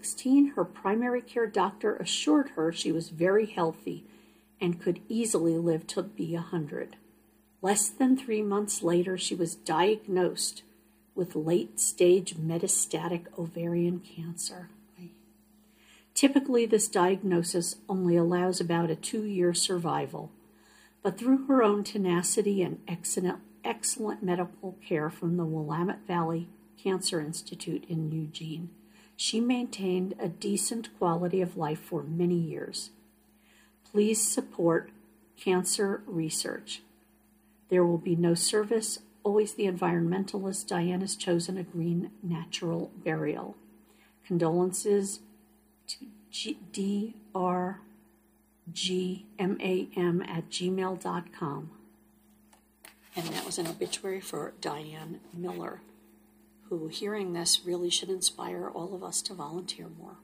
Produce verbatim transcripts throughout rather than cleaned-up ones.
sixteen, her primary care doctor assured her she was very healthy and could easily live to be a hundred. Less than three months later, she was diagnosed with late-stage metastatic ovarian cancer. Typically, this diagnosis only allows about a two-year survival, but through her own tenacity and excellent, excellent medical care from the Willamette Valley Cancer Institute in Eugene, she maintained a decent quality of life for many years. Please support cancer research. There will be no service. Always the environmentalist. Diane has chosen a green natural burial. Condolences to G- D R G M A M at gmail dot com. And that was an obituary for Diane Miller, who, hearing this, really should inspire all of us to volunteer more.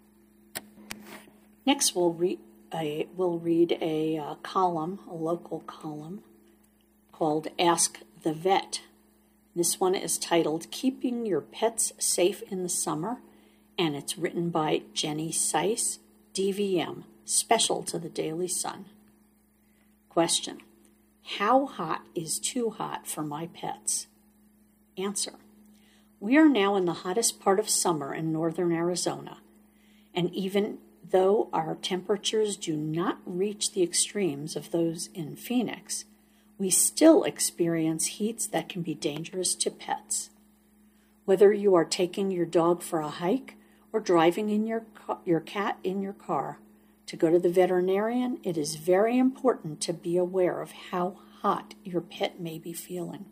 Next, we'll, re- a, we'll read a uh, column, a local column, called Ask the Vet. This one is titled Keeping Your Pets Safe in the Summer, and it's written by Jenny Seiss, D V M, special to the Daily Sun. Question: how hot is too hot for my pets? Answer: we are now in the hottest part of summer in northern Arizona, and even though our temperatures do not reach the extremes of those in Phoenix, we still experience heats that can be dangerous to pets. Whether you are taking your dog for a hike or driving in your your cat in your car to go to the veterinarian, it is very important to be aware of how hot your pet may be feeling.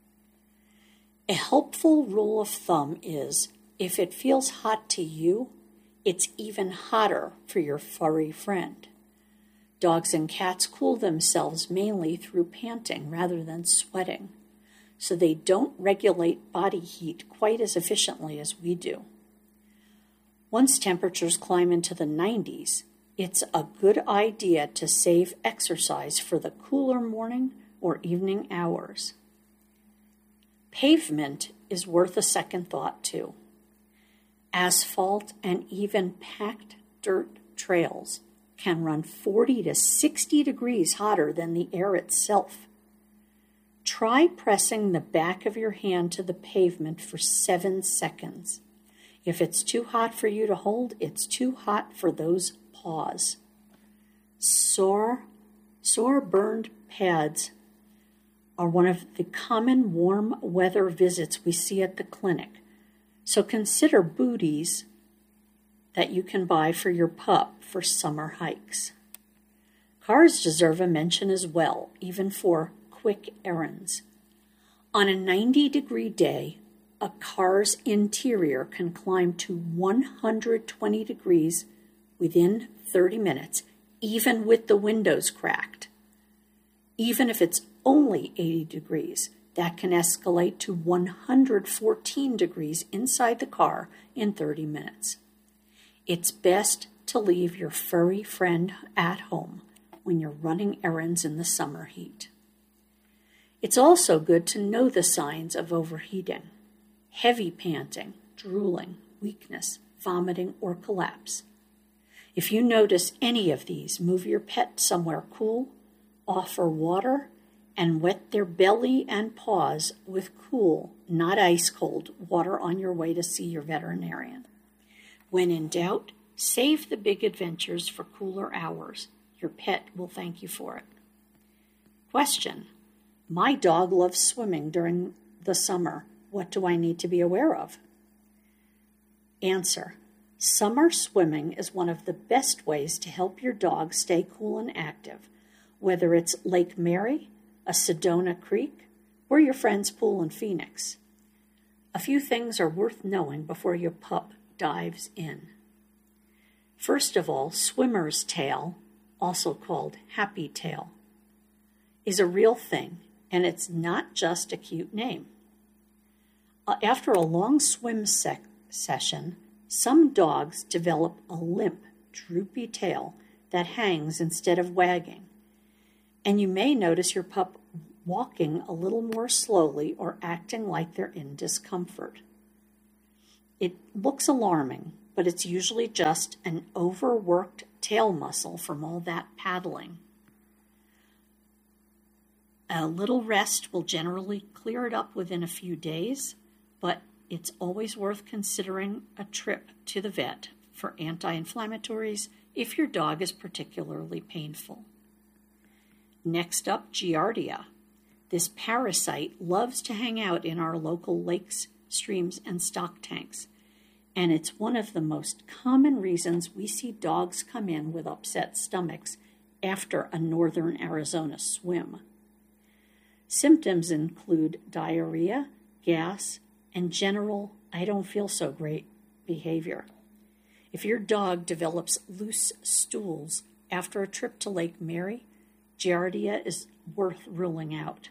A helpful rule of thumb is, if it feels hot to you, it's even hotter for your furry friend. Dogs and cats cool themselves mainly through panting rather than sweating, so they don't regulate body heat quite as efficiently as we do. Once temperatures climb into the nineties, it's a good idea to save exercise for the cooler morning or evening hours. Pavement is worth a second thought, too. Asphalt and even packed dirt trails can run forty to sixty degrees hotter than the air itself. Try pressing the back of your hand to the pavement for seven seconds. If it's too hot for you to hold, it's too hot for those paws. Sore, sore burned pads are one of the common warm weather visits we see at the clinic, so consider booties that you can buy for your pup for summer hikes. Cars deserve a mention as well, even for quick errands. On a ninety-degree day, a car's interior can climb to one hundred twenty degrees within thirty minutes, even with the windows cracked. Even if it's only eighty degrees, that can escalate to one hundred fourteen degrees inside the car in thirty minutes. It's best to leave your furry friend at home when you're running errands in the summer heat. It's also good to know the signs of overheating: heavy panting, drooling, weakness, vomiting, or collapse. If you notice any of these, move your pet somewhere cool, offer water, and wet their belly and paws with cool, not ice-cold, water on your way to see your veterinarian. When in doubt, save the big adventures for cooler hours. Your pet will thank you for it. Question: my dog loves swimming during the summer. What do I need to be aware of? Answer: summer swimming is one of the best ways to help your dog stay cool and active, whether it's Lake Mary, a Sedona Creek, or your friend's pool in Phoenix. A few things are worth knowing before your pup dives in. First of all, swimmer's tail, also called happy tail, is a real thing, and it's not just a cute name. Uh, after a long swim sec- session, some dogs develop a limp, droopy tail that hangs instead of wagging, and you may notice your pup walking a little more slowly or acting like they're in discomfort. It looks alarming, but it's usually just an overworked tail muscle from all that paddling. A little rest will generally clear it up within a few days, but it's always worth considering a trip to the vet for anti-inflammatories if your dog is particularly painful. Next up, Giardia. This parasite loves to hang out in our local lakes, streams, and stock tanks, and it's one of the most common reasons we see dogs come in with upset stomachs after a northern Arizona swim. Symptoms include diarrhea, gas, and general I don't feel so great behavior. If your dog develops loose stools after a trip to Lake Mary, Giardia is worth ruling out.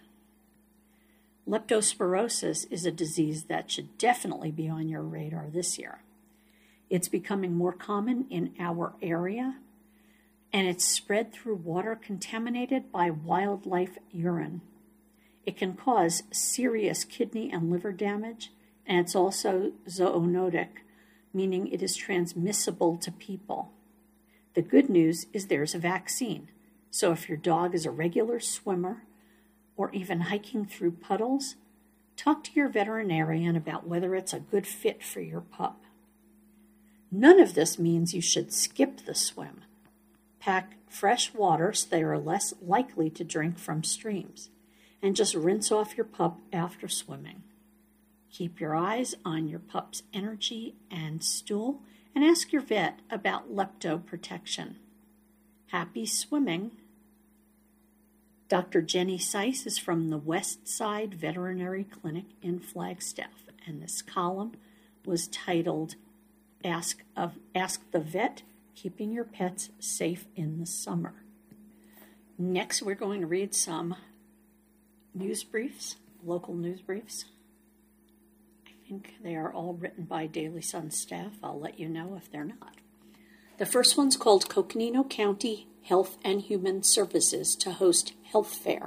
Leptospirosis is a disease that should definitely be on your radar this year. It's becoming more common in our area, and it's spread through water contaminated by wildlife urine. It can cause serious kidney and liver damage, and it's also zoonotic, meaning it is transmissible to people. The good news is there's a vaccine, so if your dog is a regular swimmer or even hiking through puddles, talk to your veterinarian about whether it's a good fit for your pup. None of this means you should skip the swim. Pack fresh water so they are less likely to drink from streams, and just rinse off your pup after swimming. Keep your eyes on your pup's energy and stool, and ask your vet about leptoprotection. Happy swimming! Doctor Jenny Seiss is from the West Side Veterinary Clinic in Flagstaff, and this column was titled Ask, of, Ask the Vet, Keeping Your Pets Safe in the Summer. Next, we're going to read some news briefs, local news briefs. I think they are all written by Daily Sun staff. I'll let you know if they're not. The first one's called Coconino County Health and Human Services to host health fair.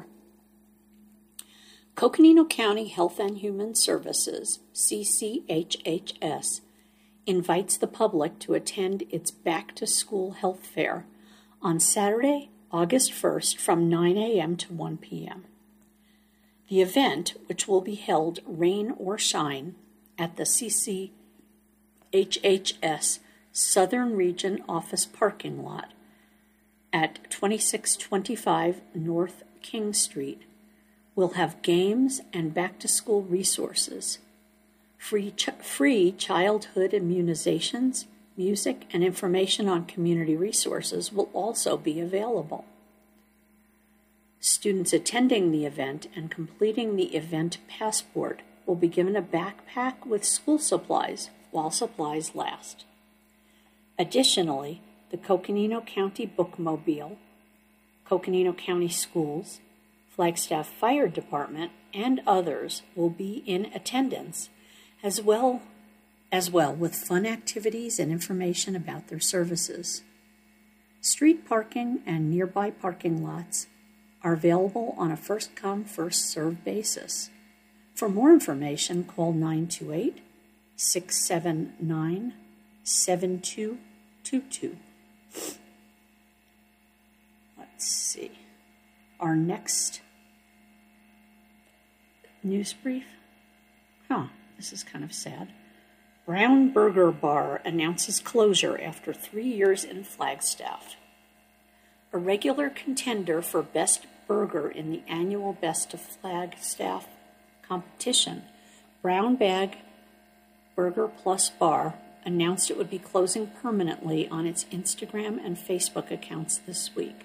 Coconino County Health and Human Services, C C H H S, invites the public to attend its back-to-school health fair on Saturday, August first from nine a.m. to one p.m. The event, which will be held rain or shine at the C C H H S Southern Region Office parking lot at twenty-six twenty-five North King Street, will have games and back-to-school resources. Free, ch- free childhood immunizations, music, and information on community resources will also be available. Students attending the event and completing the event passport will be given a backpack with school supplies while supplies last. Additionally, the Coconino County Bookmobile, Coconino County Schools, Flagstaff Fire Department, and others will be in attendance, as well as well with fun activities and information about their services. Street parking and nearby parking lots are available on a first-come, first-served basis. For more information, call nine two eight, six seven nine, seven two two two. Let's see. Our next news brief. Huh, this is kind of sad. Brown Burger Bar announces closure after three years in Flagstaff. A regular contender for Best Burger in the annual Best of Flagstaff competition, Brown Bag Burger Plus Bar announced it would be closing permanently on its Instagram and Facebook accounts this week.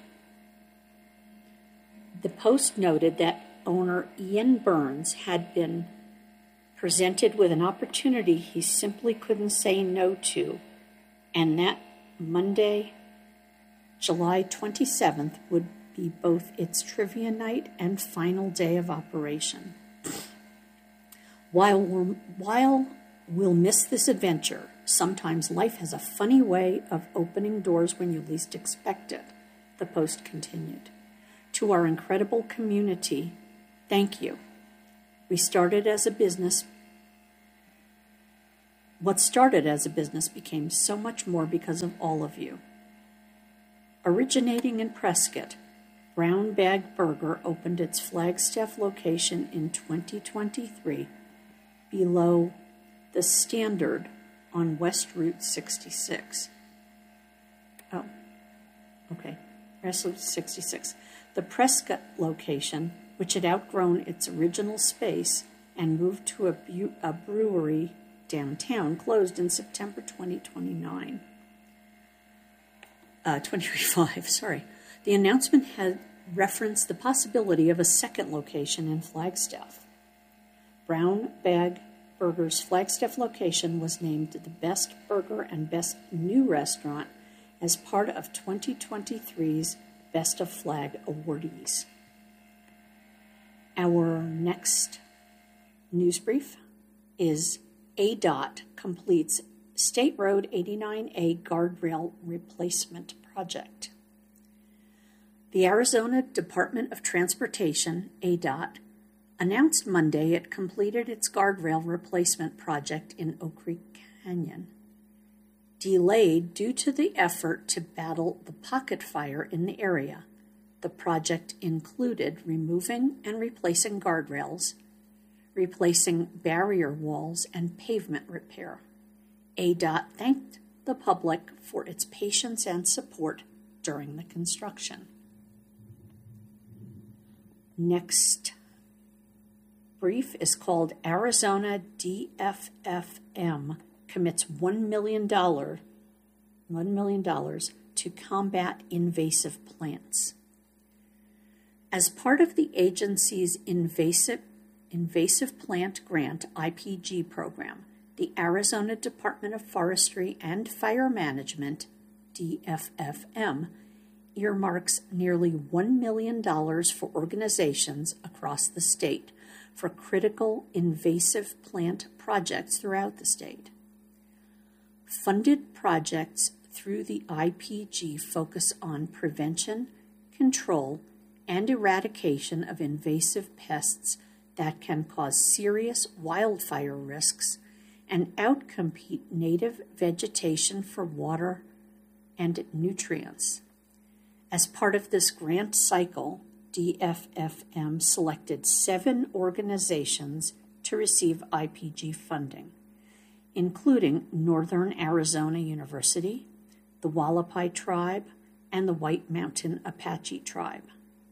The post noted that owner Ian Burns had been presented with an opportunity he simply couldn't say no to, and that Monday, July twenty-seventh, would be both its trivia night and final day of operation. While we're, while we'll miss this adventure, sometimes life has a funny way of opening doors when you least expect it, the post continued. To our incredible community, thank you. We started as a business What started as a business became so much more because of all of you. Originating in Prescott, Brown Bag Burger opened its Flagstaff location in twenty twenty-three below the Standard on West Route sixty-six. Oh, okay. West Route sixty-six. The Prescott location, which had outgrown its original space and moved to a, bu- a brewery downtown, closed in September twenty twenty-nine. Uh, twenty twenty-five, sorry. The announcement had referenced the possibility of a second location in Flagstaff. Brown Bag Burger's Flagstaff location was named the Best Burger and Best New Restaurant as part of twenty twenty-three's Best of Flag awardees. Our next news brief is A D O T completes State Road eighty-nine A guardrail replacement project. The Arizona Department of Transportation, A D O T, announced Monday it completed its guardrail replacement project in Oak Creek Canyon. Delayed due to the effort to battle the pocket fire in the area, the project included removing and replacing guardrails, replacing barrier walls, and pavement repair. A D O T thanked the public for its patience and support during the construction. Next brief is called Arizona D F F M commits one million dollars one million dollars to combat invasive plants. As part of the agency's invasive, invasive plant grant I P G program, the Arizona Department of Forestry and Fire Management, D F F M, earmarks nearly one million dollars for organizations across the state for critical invasive plant projects throughout the state. Funded projects through the I P G focus on prevention, control, and eradication of invasive pests that can cause serious wildfire risks and outcompete native vegetation for water and nutrients. As part of this grant cycle, D F F M selected seven organizations to receive I P G funding, including Northern Arizona University, the Hualapai Tribe, and the White Mountain Apache Tribe.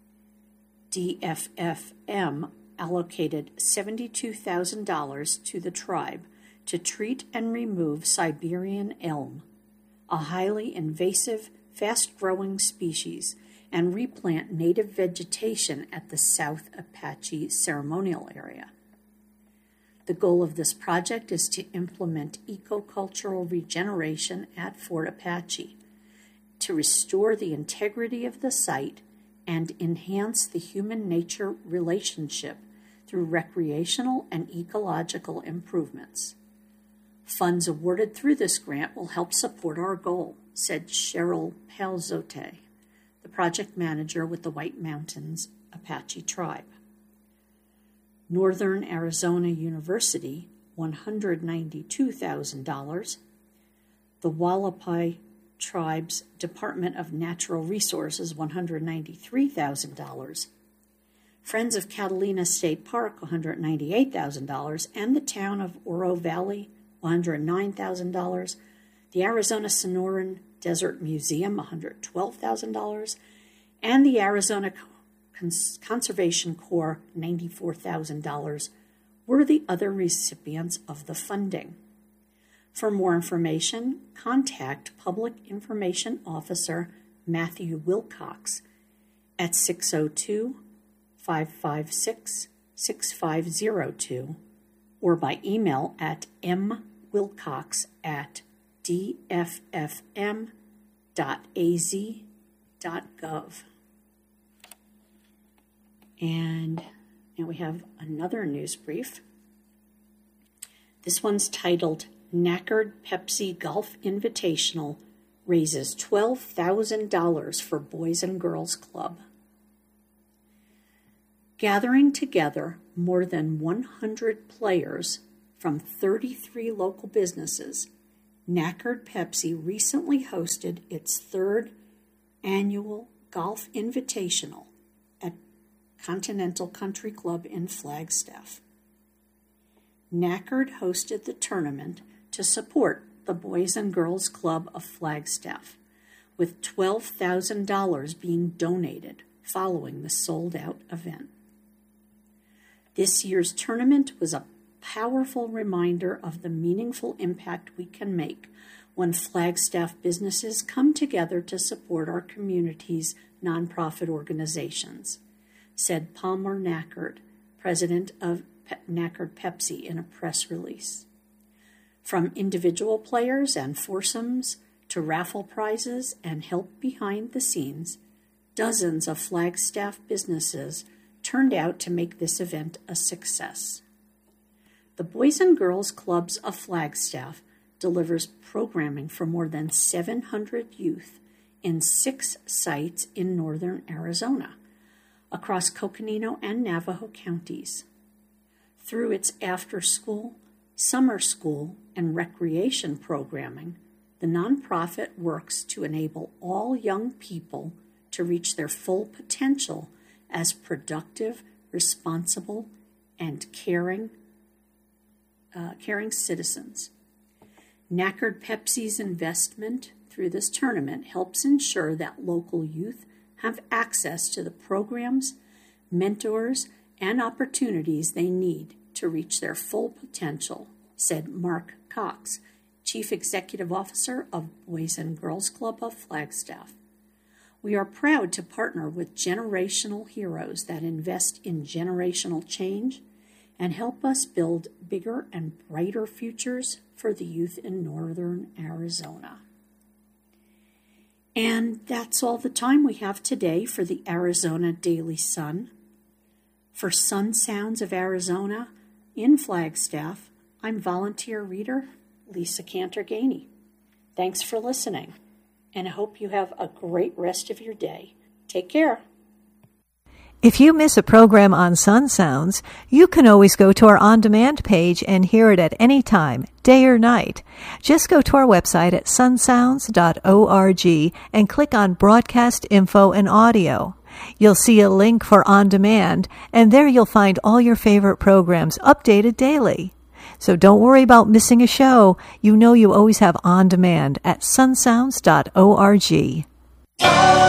D F F M allocated seventy-two thousand dollars to the tribe to treat and remove Siberian elm, a highly invasive, fast-growing species, and replant native vegetation at the South Apache ceremonial area. The goal of this project is to implement ecocultural regeneration at Fort Apache, to restore the integrity of the site and enhance the human-nature relationship through recreational and ecological improvements. Funds awarded through this grant will help support our goal, said Cheryl Palzote, the project manager with the White Mountains Apache Tribe. Northern Arizona University, one hundred ninety-two thousand dollars. The Hualapai Tribe's Department of Natural Resources, one hundred ninety-three thousand dollars. Friends of Catalina State Park, one hundred ninety-eight thousand dollars. And the town of Oro Valley, one hundred nine thousand dollars. The Arizona Sonoran Desert Museum, one hundred twelve thousand dollars. And the Arizona Cons- Conservation Corps, ninety-four thousand dollars, were the other recipients of the funding. For more information, contact Public Information Officer Matthew Wilcox at six oh two, five five six, six five oh two or by email at mwilcox at d f f m dot a z dot gov. And now we have another news brief. This one's titled Knackered Pepsi Golf Invitational Raises twelve thousand dollars for Boys and Girls Club. Gathering together more than one hundred players from thirty-three local businesses, Knackered Pepsi recently hosted its third annual Golf Invitational at Continental Country Club in Flagstaff. Knackered hosted the tournament to support the Boys and Girls Club of Flagstaff, with twelve thousand dollars being donated following the sold-out event. This year's tournament was a powerful reminder of the meaningful impact we can make when Flagstaff businesses come together to support our community's nonprofit organizations, said Palmer Knackered, president of Pe- Knackered Pepsi, in a press release. From individual players and foursomes to raffle prizes and help behind the scenes, dozens of Flagstaff businesses turned out to make this event a success. The Boys and Girls Clubs of Flagstaff delivers programming for more than seven hundred youth in six sites in northern Arizona, across Coconino and Navajo counties. Through its after-school, summer school, and recreation programming, the nonprofit works to enable all young people to reach their full potential as productive, responsible, and caring, uh, caring citizens. Knackered Pepsi's investment through this tournament helps ensure that local youth have access to the programs, mentors, and opportunities they need to reach their full potential, said Mark Cox, Chief Executive Officer of Boys and Girls Club of Flagstaff. We are proud to partner with generational heroes that invest in generational change and help us build bigger and brighter futures for the youth in northern Arizona. And that's all the time we have today for the Arizona Daily Sun. For Sun Sounds of Arizona in Flagstaff, I'm volunteer reader Lisa Cantor-Gainey. Thanks for listening, and I hope you have a great rest of your day. Take care. If you miss a program on Sun Sounds, you can always go to our on-demand page and hear it at any time, day or night. Just go to our website at sun sounds dot org and click on Broadcast Info and Audio. You'll see a link for On Demand, and there you'll find all your favorite programs updated daily. So don't worry about missing a show. You know you always have On Demand at sun sounds dot org.